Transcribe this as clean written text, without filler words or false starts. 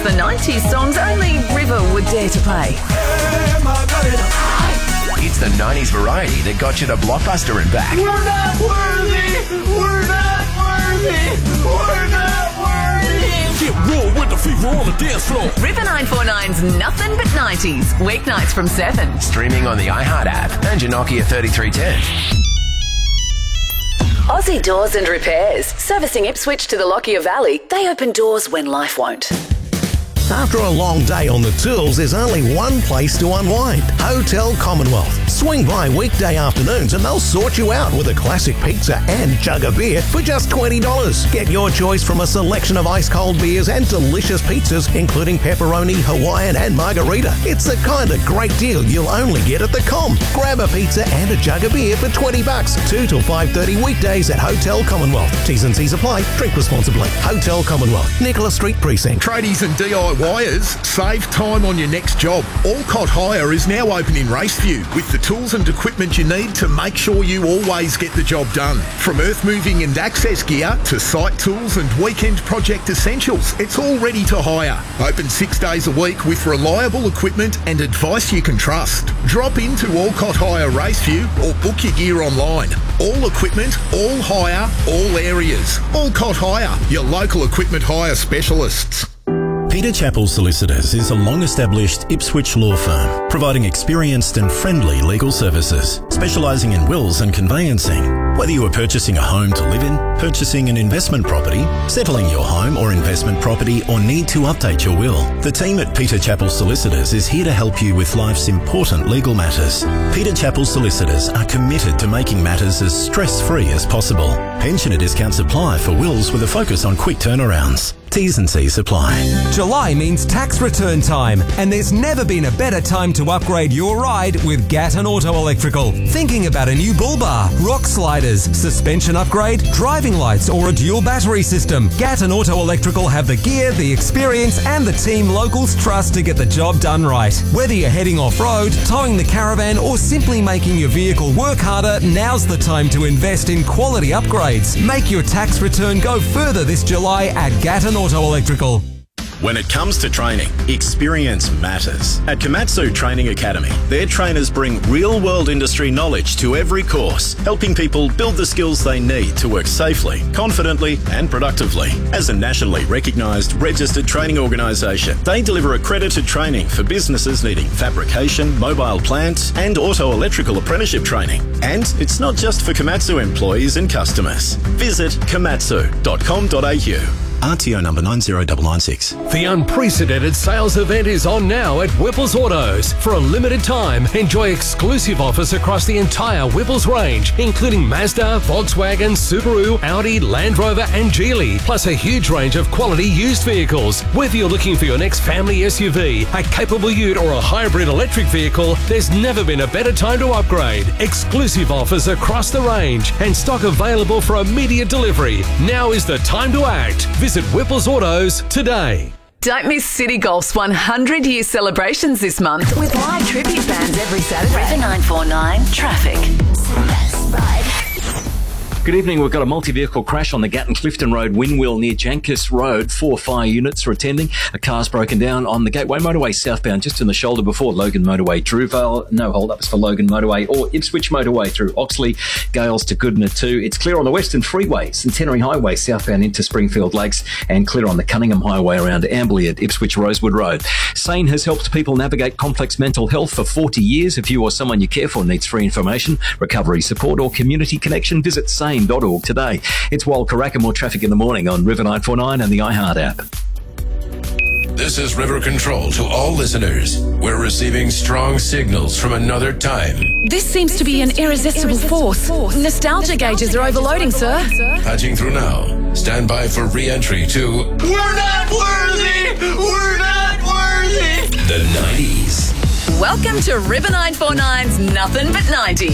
the 90s songs only River would dare to play. It's the 90s variety that got you to Blockbuster and back. We're not worthy! We're not worthy! We're not worthy! Get raw with the fever on the dance floor. River 949's Nothing But 90s, weeknights from 7. Streaming on the iHeart app and your Nokia 3310. Aussie Doors and Repairs. Servicing Ipswich to the Lockyer Valley, they open doors when life won't. After a long day on the tools, there's only one place to unwind. Hotel Commonwealth. Swing by weekday afternoons and they'll sort you out with a classic pizza and jug of beer for just $20. Get your choice from a selection of ice-cold beers and delicious pizzas, including pepperoni, Hawaiian and margarita. It's the kind of great deal you'll only get at the Com. Grab a pizza and a jug of beer for $20. 2 till 5:30 weekdays at Hotel Commonwealth. T's and C's apply. Drink responsibly. Hotel Commonwealth, Nicholas Street Precinct. Tradies and DIYers, save time on your next job. Allcott Hire is now open in Raceview with the tools and equipment you need to make sure you always get the job done. From earth moving and access gear to site tools and weekend project essentials, it's all ready to hire. Open 6 days a week with reliable equipment and advice you can trust. Drop into Allcott Hire Raceview or book your gear online. All equipment, all hire, all areas. Allcott Hire, your local equipment hire specialists. Peter Chappell Solicitors is a long-established Ipswich law firm, providing experienced and friendly legal services, specialising in wills and conveyancing. Whether you are purchasing a home to live in, purchasing an investment property, settling your home or investment property, or need to update your will, the team at Peter Chappell Solicitors is here to help you with life's important legal matters. Peter Chappell Solicitors are committed to making matters as stress-free as possible. Pensioner discounts apply for wills with a focus on quick turnarounds. T's and C's apply. July means tax return time, and there's never been a better time to upgrade your ride with Gatton Auto Electrical. Thinking about a new bull bar, rock sliders, suspension upgrade, driving lights, or a dual battery system? Gatton Auto Electrical have the gear, the experience, and the team locals trust to get the job done right. Whether you're heading off-road, towing the caravan, or simply making your vehicle work harder, now's the time to invest in quality upgrades. Make your tax return go further this July at Gatton Auto Electrical. When it comes to training, experience matters. At Komatsu Training Academy, their trainers bring real-world industry knowledge to every course, helping people build the skills they need to work safely, confidently and productively. As a nationally recognised registered training organisation, they deliver accredited training for businesses needing fabrication, mobile plant and auto electrical apprenticeship training. And it's not just for Komatsu employees and customers. Visit komatsu.com.au. RTO number 90996. The unprecedented sales event is on now at Whipple's Autos. For a limited time, enjoy exclusive offers across the entire Whipple's range, including Mazda, Volkswagen, Subaru, Audi, Land Rover and Geely, plus a huge range of quality used vehicles. Whether you're looking for your next family SUV, a capable ute or a hybrid electric vehicle, there's never been a better time to upgrade. Exclusive offers across the range and stock available for immediate delivery. Now is the time to act. Visit Whipple's Autos today. Don't miss City Golf's 100-year celebrations this month with live tribute bands every Saturday. River 949 Traffic. Good evening. We've got a multi-vehicle crash on the Gatton Clifton Road, Windwheel near Jankus Road. 4 fire units are attending. A car's broken down on the Gateway Motorway southbound, just in the shoulder before Logan Motorway, Drewvale. No hold-ups for Logan Motorway or Ipswich Motorway through Oxley, Gales to Goodna 2. It's clear on the Western Freeway, Centenary Highway southbound into Springfield Lakes, and clear on the Cunningham Highway around Amberley at Ipswich Rosewood Road. SANE has helped people navigate complex mental health for 40 years. If you or someone you care for needs free information, recovery support or community connection, visit SANE.org today. It's Wal Karaka. More traffic in the morning on River 949 and the iHeart app. This is River Control to all listeners. We're receiving strong signals from another time. This seems to be an irresistible force. Nostalgia gauges are overloading, sir. Patching through now. Stand by for re-entry to We're not worthy! We're not worthy! the 90s. Welcome to River 949's Nothing But 90s.